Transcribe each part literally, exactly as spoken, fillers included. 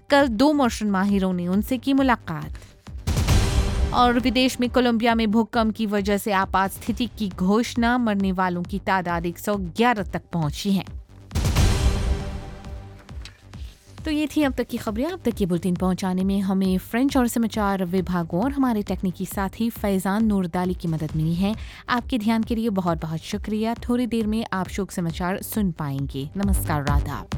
कल दो मौसम माहिरों ने उनसे की मुलाकात। और विदेश में कोलंबिया में भूकंप की वजह से आपात स्थिति की घोषणा, मरने वालों की तादाद एक सौ ग्यारह तक पहुंची है। तो ये थी अब तक की खबरें। अब तक ये बुलेटिन पहुंचाने में हमें फ्रेंच और समाचार विभागों और हमारे तकनीकी साथी फैजान नूरदाली की मदद मिली है। आपके ध्यान के लिए बहुत बहुत शुक्रिया। थोड़ी देर में आप शोक समाचार सुन पाएंगे। नमस्कार, आदाब।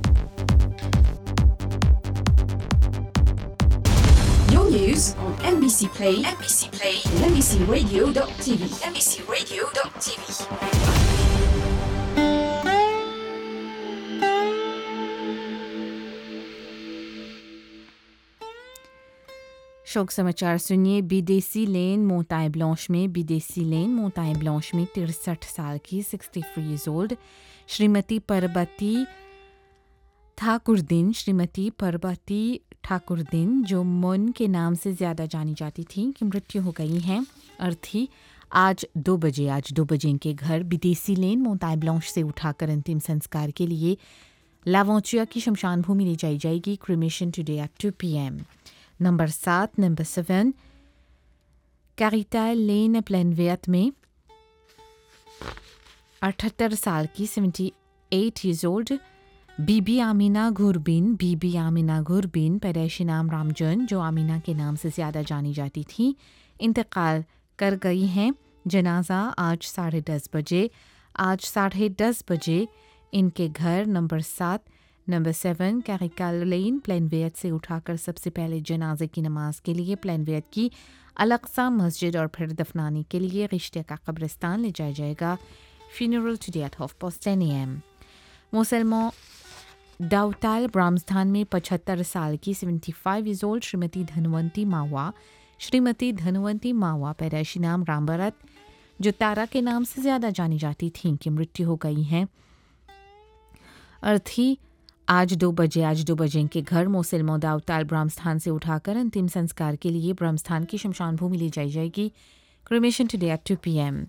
Your news on M B C Play, M B C Play, and M B C Radio dot T V, M B C Radio dot T V. शोक समाचार सुनिए। बीदेसी लेन मोंताई ब्लांच में बीदेसी लेन मोंताई ब्लांच में तिरसठ साल की sixty three years old Shrimati Parbati Thakurdeen Shrimati Parbati Thakurdeen जो मुन के नाम से ज़्यादा जानी जाती थी की मृत्यु हो गई है। अर्थी आज दो बजे आज दो बजे इनके घर विदेशी लेन मोंताई ब्लांच से उठाकर अंतिम संस्कार के लिए लावोंचिया की शमशान भूमि ले जाई जाएगी। Cremation today at two P M. Number सात नंबर सेवन कैरिटा लेन प्लेनवेट में अठहत्तर साल की सेवेंटी एट ईयर्स ओल्ड बीबी आमीना घुरबिन बीबी आमीना घुरबिन पैदाइशी नाम रामजन जो आमीना के नाम से ज़्यादा जानी जाती थी, इंतकाल कर गई हैं। जनाजा आज साढ़े दस बजे आज साढ़े दस बजे इनके घर नंबर सात नंबर सेवन कैरिकल लेन प्लेनवेट से उठाकर सबसे पहले जनाजे की नमाज के लिए प्लेनवेट की अलक्सा मस्जिद और फिर दफनाने के लिए रिश्ते का कब्रिस्तान ले जाया जाएगा। Funeral today at half past टेन ए एम। मुसलमान दाउताल ब्राह्मस्थान में पचहत्तर साल की seventy five years old Shrimati Dhanwanti मावा श्रीमती धनवंती मावा पैदाइशी नाम रामभरत जो तारा के नाम से ज़्यादा जानी जाती थीं की मृत्यु हो गई है। अर्थी आज दो बजे आज दो बजे के घर मोसलमो दाउताल ब्राह्मस्थान से उठाकर अंतिम संस्कार के लिए ब्राह्मस्थान की शमशान भूमि ले जाई जाएगी। Cremation today at two P M.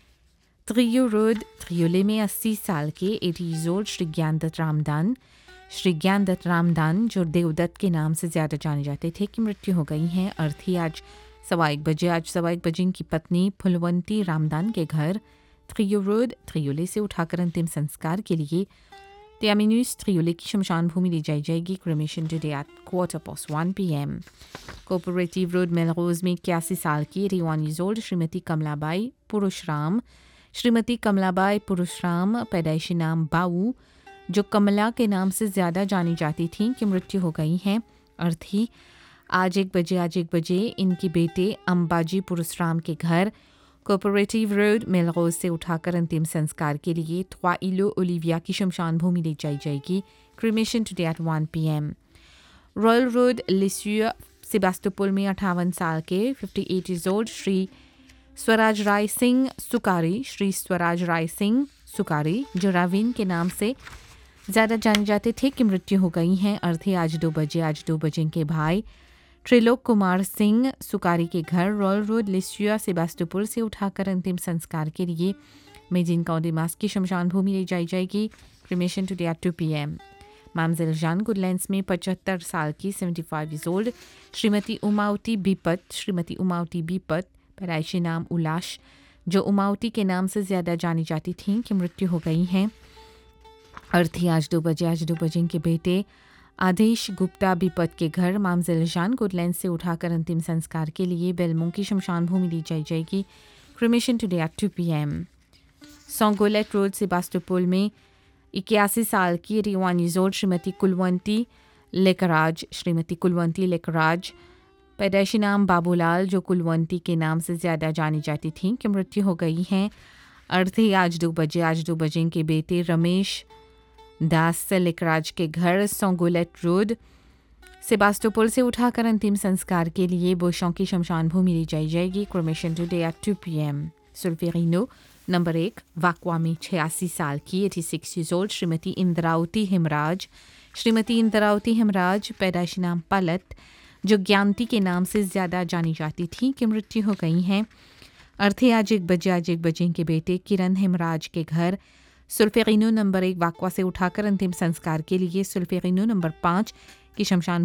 त्रियो road त्रियोले में अस्सी साल के एटी ईयर्स ओल्ड श्री ज्ञानदत्त रामदान श्री ज्ञानदत्त रामदान जो देवदत्त के नाम से ज़्यादा जाने जाते थे की मृत्यु हो गई है। अर्थी आज सवा एक बजे आज सवा एक बजे की पत्नी फुलवंती रामदान के घर त्रियो रोड त्रियोले से उठाकर अंतिम संस्कार के लिए त्यामिन्यूस त्रियोले की शमशान भूमि ले जाई जाएगी। Cremation today at quarter past one P M. Cooperative road Melrose में इक्यासी साल की एटी वन ईयर्स ओल्ड श्रीमती कमलाबाई पुरुषराम श्रीमती कमलाबाई पुरुषराम पैदाइशी नाम बाऊ जो कमला के नाम से ज़्यादा जानी जाती थीं की मृत्यु हो गई हैं। अर्थी आज एक बजे आज एक बजे इनके बेटे अंबाजी पुरुषराम के घर कोऑपरेटिव रोड मेलरोज से उठाकर अंतिम संस्कार के लिए थ्वाइलो ओलिविया की शमशान भूमि ले जाई जाएगी। Cremation today at one P M. Royal road लिस्यूर सेबास्टोपोल में अट्ठावन साल के fifty at years old Shri Swaraj Rai Singh सुकारी Shri Swaraj Rai Singh सुकारी जो रावीन के नाम से ज़्यादा जाने जाते थे की मृत्यु हो गई हैं। अर्थी आज दो बजे आज दो बजे के भाई त्रिलोक कुमार सिंह सुकारी के घर रॉयल रोड लिस्यूर सेबास्टोपोल से उठाकर अंतिम संस्कार के लिए मेजिन कौंडिमास की शमशान भूमि ले जाई जाएगी। Cremation today at two P M. मामजिल जान गुडलैंड्स में पचहत्तर साल की seventy five years old Shrimati Umavati बीपत Shrimati Umavati बीपत पैदाइशी नाम उलाश जो उमावती के नाम से ज़्यादा जानी जाती थीं की मृत्यु हो गई हैं। अर्थी आज दो बजे आज दो बजे के बेटे आदेश गुप्ता बीपत के घर मामजिल जान गुडलैंड्स से उठाकर अंतिम संस्कार के लिए बेलमो की शमशान भूमि ली जाई जाएगी। Cremation today at two P M. सोंगोलेट road सेबास्टोपोल में इक्यासी साल की एटी वन ईयर्स ओल्ड श्रीमती कुलवंती लेकराज श्रीमती कुलवंती लेकराज पैदाइशी नाम बाबूलाल जो कुलवंती के नाम से ज़्यादा जानी जाती थीं की मृत्यु हो गई हैं। अर्थी आज दो बजे आज दो बजे के बेटे रमेश दास लेकराज के घर सोंगोलेट रोड सेबास्टोपोल से उठाकर अंतिम संस्कार के लिए बोशों की शमशान भूमि ली जाई जाएगी। Cremation today at two P M. सुल्फेरिनो number एक वाकवा में छियासी साल की एटी six years old Shrimati Indravati Himraj Shrimati Indravati Himraj पैदाइशी नाम पलट जो ज्ञानती के नाम से ज़्यादा जानी जाती थी की मृत्यु हो गई हैं। अर्थी आज एक बजे आज एक बजे के बेटे किरण हिमराज के घर सुल्फेरिनो नंबर एक वाकवा से उठाकर अंतिम संस्कार के लिए सुल्फेरिनो नंबर पाँच की शमशान